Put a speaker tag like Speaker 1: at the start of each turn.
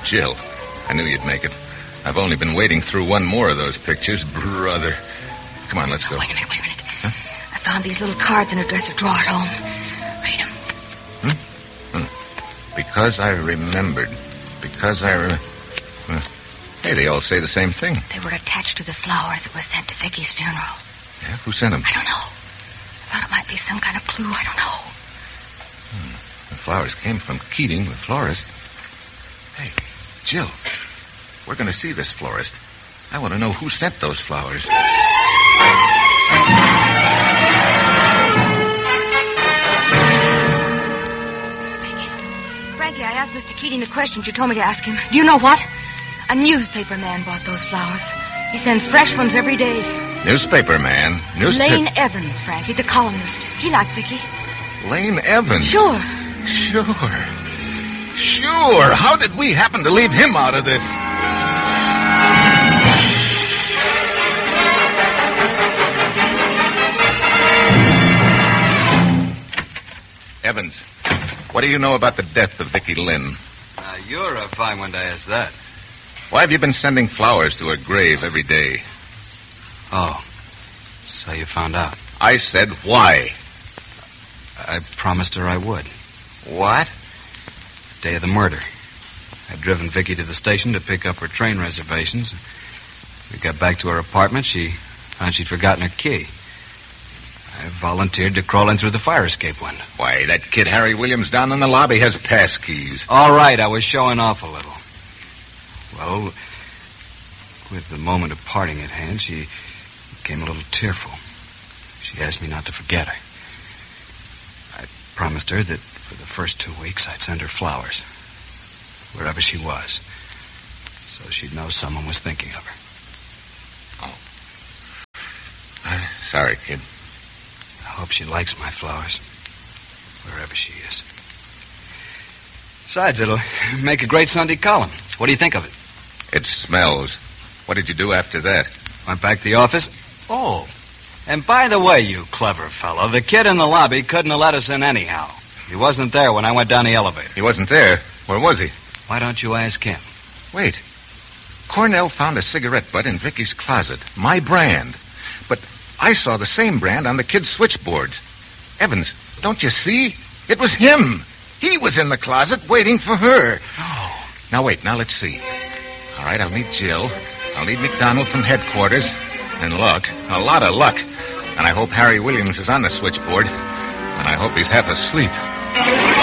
Speaker 1: Jill, I knew you'd make it. I've only been wading through one more of those pictures, brother. Come on, let's go.
Speaker 2: Wait a minute. Huh? I found these little cards in a dresser drawer at home. Read them.
Speaker 1: Because I remembered. Hey, they all say the same thing.
Speaker 2: They were attached to the flowers that were sent to Vicky's funeral.
Speaker 1: Yeah? Who sent them?
Speaker 2: I don't know. I thought it might be some kind of clue. I don't know.
Speaker 1: The flowers came from Keating, the florist. Hey, Jill, we're going to see this florist. I want to know who sent those flowers.
Speaker 2: Frankie, I asked Mr. Keating the questions you told me to ask him. Do you know what? A newspaper man bought those flowers. He sends fresh ones every day.
Speaker 1: Newspaper man?
Speaker 2: Lane Evans, Frankie, the columnist. He liked Vicky.
Speaker 1: Lane Evans?
Speaker 2: Sure.
Speaker 1: How did we happen to leave him out of this? Evans, what do you know about the death of Vicky Lynn?
Speaker 3: You're a fine one to ask that.
Speaker 1: Why have you been sending flowers to her grave every day?
Speaker 3: Oh, so you found out.
Speaker 1: I said why.
Speaker 3: I promised her I would.
Speaker 1: What?
Speaker 3: The day of the murder. I'd driven Vicky to the station to pick up her train reservations. We got back to her apartment. She found she'd forgotten her key. I volunteered to crawl in through the fire escape window.
Speaker 1: Why, that kid Harry Williams down in the lobby has pass keys.
Speaker 3: All right, I was showing off a little. Well, with the moment of parting at hand, she became a little tearful. She asked me not to forget her. I promised her that for the first 2 weeks I'd send her flowers, wherever she was, so she'd know someone was thinking of her.
Speaker 1: Oh. Sorry, kid.
Speaker 3: I hope she likes my flowers, wherever she is. Besides, it'll make a great Sunday column. What do you think of it?
Speaker 1: It smells. What did you do after that?
Speaker 3: Went back to the office. Oh, and by the way, you clever fellow, the kid in the lobby couldn't have let us in anyhow. He wasn't there when I went down the elevator.
Speaker 1: He wasn't there? Where was he?
Speaker 3: Why don't you ask him?
Speaker 1: Wait. Cornell found a cigarette butt in Vicky's closet. My brand. But I saw the same brand on the kid's switchboards. Evans, don't you see? It was him. He was in the closet waiting for her.
Speaker 3: Oh.
Speaker 1: Now, wait. Now, let's see. All right, I'll need Jill. I'll need McDonald from headquarters. And luck. A lot of luck. And I hope Harry Williams is on the switchboard. And I hope he's half asleep.